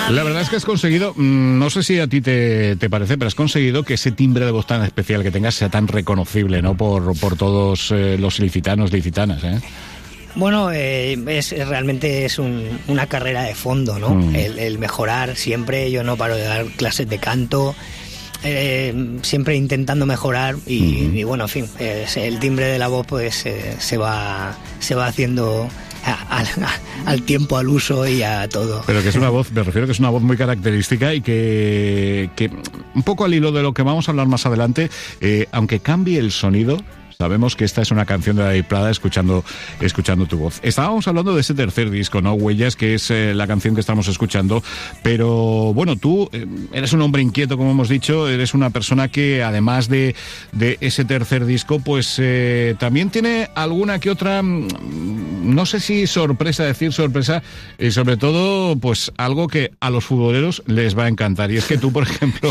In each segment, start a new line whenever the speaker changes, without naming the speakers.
La verdad es que has conseguido, no sé si a ti te parece, pero has conseguido que ese timbre de voz tan especial que tengas sea tan reconocible, ¿no? Por todos los ilicitanos, licitanas, ¿eh?
Bueno, realmente es una carrera de fondo, ¿no? El mejorar siempre. Yo no paro de dar clases de canto, siempre intentando mejorar y bueno, en fin, el timbre de la voz pues se va haciendo al tiempo, al uso y a todo.
Pero que es una voz, me refiero que es una voz muy característica y que un poco al hilo de lo que vamos a hablar más adelante, aunque cambie el sonido, sabemos que esta es una canción de David Prada escuchando tu voz. Estábamos hablando de ese tercer disco, ¿no? Huellas, que es la canción que estamos escuchando, pero bueno, tú eres un hombre inquieto, como hemos dicho, eres una persona que además de ese tercer disco, pues también tiene alguna que otra, no sé si sorpresa, y sobre todo, pues algo que a los futboleros les va a encantar. Y es que tú, por ejemplo,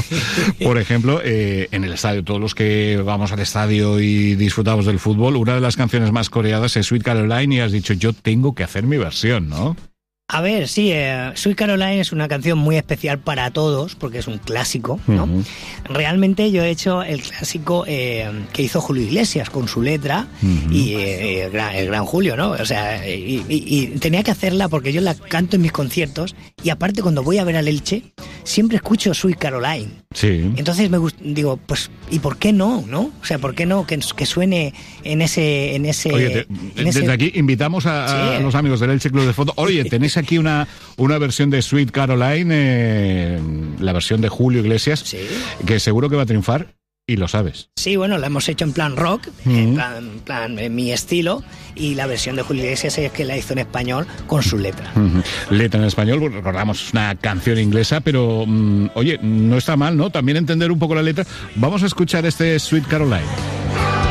en el estadio, todos los que vamos al estadio y disfrutamos del fútbol, una de las canciones más coreadas es Sweet Caroline y has dicho, yo tengo que hacer mi versión, ¿no?
A ver, sí, Sweet Caroline es una canción muy especial para todos, porque es un clásico, ¿no? Realmente yo he hecho el clásico que hizo Julio Iglesias con su letra y el gran Julio, ¿no? O sea, y tenía que hacerla porque yo la canto en mis conciertos y aparte cuando voy a ver al Elche siempre escucho Sweet Caroline.
Sí.
Entonces digo, pues, ¿y por qué no, no? O sea, ¿por qué no que suene en ese...
Oye, desde aquí invitamos a los amigos del Elche Club de Fútbol. Oye, tenéis aquí una versión de Sweet Caroline, la versión de Julio Iglesias, que seguro que va a triunfar y lo sabes.
Sí, bueno, la hemos hecho en plan rock, en plan en mi estilo, y la versión de Julio Iglesias es que la hizo en español con su letra.
Letra en español, recordamos, una canción inglesa, pero oye, no está mal, ¿no? También entender un poco la letra. Vamos a escuchar este Sweet Caroline.